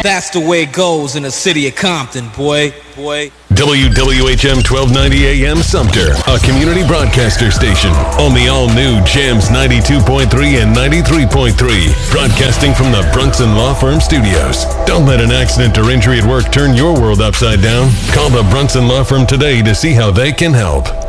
That's the way it goes in the city of Compton, boy. WWHM 1290 AM Sumter, a community broadcaster station on the all-new Jams 92.3 and 93.3, broadcasting from the Brunson Law Firm Studios. Don't let an accident or injury at work turn your world upside down. Call the Brunson Law Firm today to see how they can help.